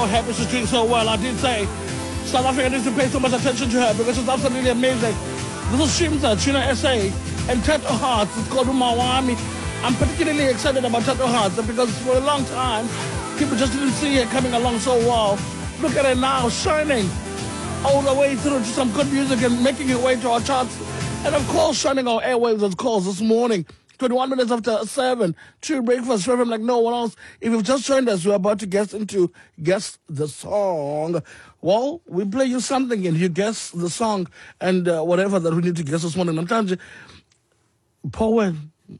happy she's doing so well. I did say South Africa needs to pay so much attention to her because it's absolutely amazing. This is Shimza, China SA, and Tattoo Hearts. It's called Umawami. I'm particularly excited about Tattoo Hearts because for a long time, people just didn't see her coming along so well. Look at her now, shining all the way through to some good music and making her way to our charts. And of course, shining our airwaves, of course, this morning. 21 minutes after 7, to breakfast, from like no one else. If you've just joined us, we're about to guess the song. Well, we play you something and you guess the song and whatever that we need to guess this morning. I'm telling you, poet,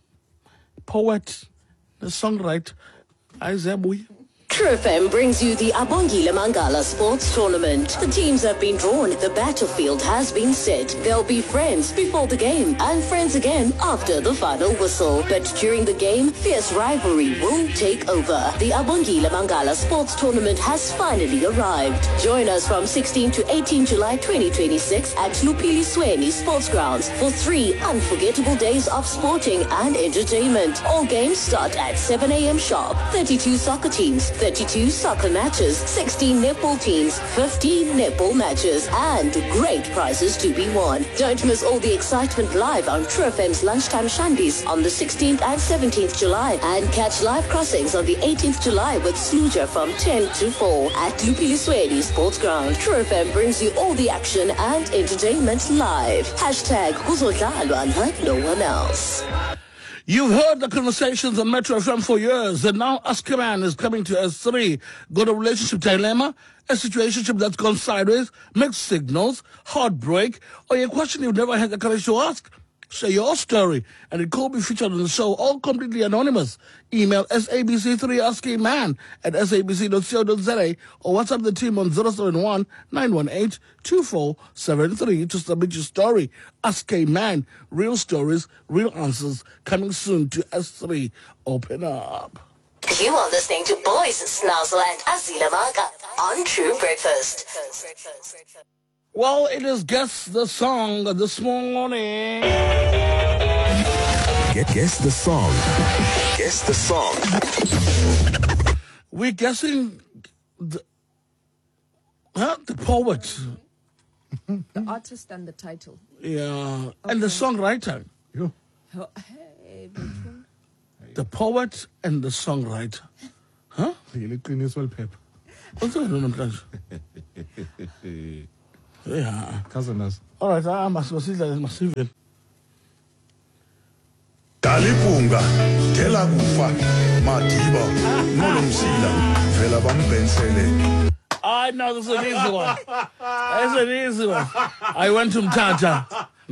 the songwriter, Isaiah Bui. True FM brings you the Abongile Mangala Sports Tournament. The teams have been drawn, the battlefield has been set. There'll be friends before the game and friends again after the final whistle. But during the game, fierce rivalry will take over. The Abongile Mangala Sports Tournament has finally arrived. Join us from 16 to 18 July 2026 at Lupili Sweni Sports Grounds for 3 unforgettable days of sporting and entertainment. All games start at 7 a.m. sharp. 32 soccer teams, 32 soccer matches, 16 netball teams, 15 netball matches, and great prizes to be won. Don't miss all the excitement live on True FM's Lunchtime Shandies on the 16th and 17th July, and catch live crossings on the 18th July with Sluja from 10 to 4 at Lupilisweni Sports Ground. True FM brings you all the action and entertainment live. Hashtag Kuzodlalwa like no one else. You've heard the conversations on Metro FM for years, and now Ask a Man is coming to S3. Got a relationship dilemma, a situationship that's gone sideways, mixed signals, heartbreak, or a question you've never had the courage to ask? Share your story, and it could be featured on the show, all completely anonymous. Email sabc3asking at sabc.co.za or WhatsApp the team on 071-918-2473 to submit your story. Ask a Man. Real stories, real answers, coming soon to S3. Open up. You are listening to Boys Snazzle and Azila Maka on True Breakfast. Well, it is Guess the Song this morning. Guess the song. Guess the song. We're guessing the poet. The artist and the title. Yeah. Okay. And the songwriter. Oh, hey, The poet and the songwriter. Huh? What's going on? Yeah. Cousin. All right, I must see that massive. Dalipunga, tela kufa, madiba, nolomsila, vela bambensele. I know this is an easy one. It's an easy one. I went to Mtata,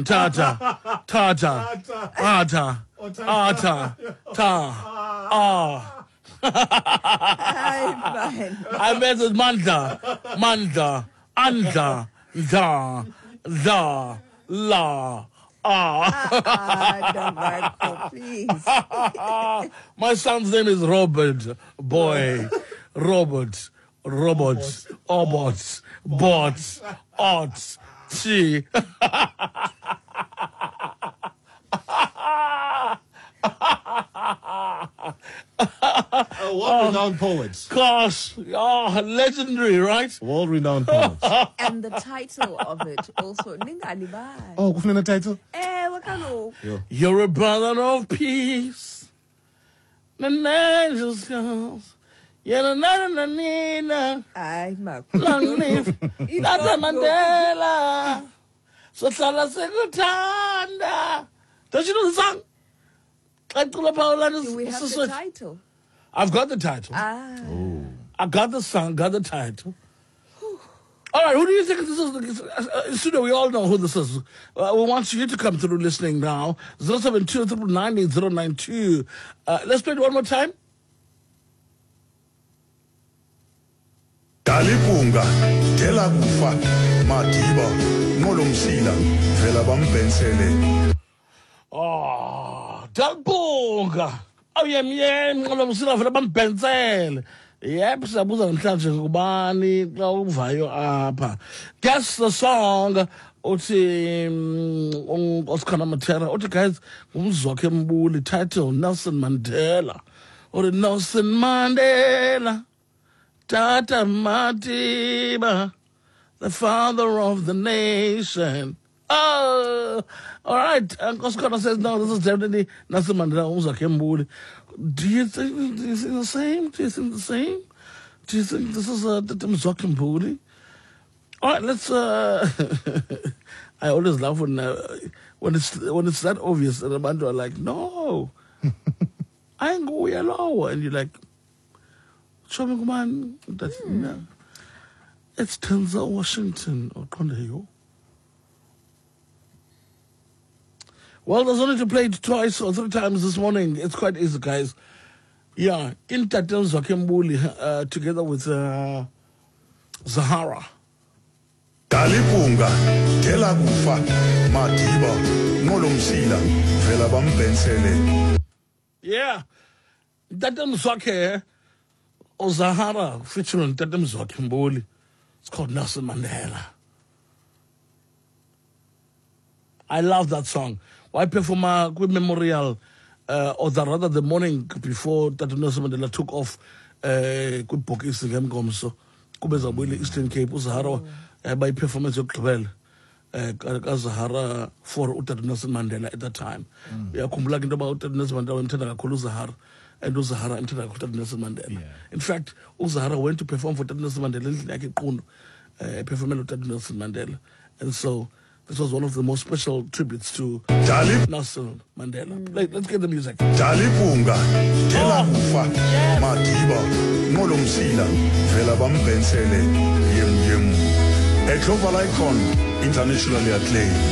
I met with Manda, Anda, La. please. My son's name is Robert. Boy. Robot. Bots. Odds. T. World-renowned poets. Gosh. Legendary, right? World-renowned poets. And the title of it also. Ninganibai. Oh, what's the title? Wakalo. You're a brother of peace. An angel's calls. Nina. Ay, Long live Tata Mandela. Sohlala sekuthanda. Don't you know the song? Do we have the title? I've got the title. I got the song, got the title. All right, who do you think this is? Studio, we all know who this is. We want you to come through listening now. 072-990-092. Let's play it one more time. Dalipunga, tela kufa, madiba, nolomsila, vela bambensele. Oh, Dalbunga. Oh, yeah, ngolomsila vele bambenzele. Yep, siyabuza namhlanje ngubani xa uvayo apha. Guess the song. Uthi Oscar Matera. Uthi guys, ngumzwakhe Mbuli, title Nelson Mandela. Or Nelson Mandela. Tata Matiba, the father of the nation. Oh, all right. Uncle Scott says, no, this is definitely Nelson Mandela Umzakhe Mbuli. Do you think the same? Do you think the same? Do you think this is Tata Umzakhe Mbuli? All right, let's. I always laugh when it's that obvious that the bantu are like, no, I ain't go yellow, and you're like, show me, man. It's Denzel Washington or Conde. Well, there's only to play it twice or 3 times this morning. It's quite easy, guys. Yeah, in Tata Umzakhe Mbuli together with Zahara. Dalipunga tela kufa Madiba ngolomsila vela bambensele. Yeah, Tata Umzakhe or Zahara featuring Tata Umzakhe Mbuli. It's called Nelson Mandela. I love that song. Why perform a memorial or rather the morning before Tata Nelson Mandela took off kwibhokisi ngemgomso kube zabuyela Eastern Cape uZahara by performance yokugqibela kaZahara for uTata Nelson Mandela at that time. Uyakhumbula into about uTata Nelson Mandela wemthanda kakhulu uZahara and uZahara emthanda kakhulu uTata Nelson Mandela. In fact, uZahara went to perform for uTata Nelson Mandela endlini yakhe eQunu performing uTata Nelson Mandela, and so this was one of the most special tributes to Nelson Mandela. Let's get the music. Dalipunga tela kufa Madiba ngolomsila vela bambensele yem. A global icon, internationally acclaimed.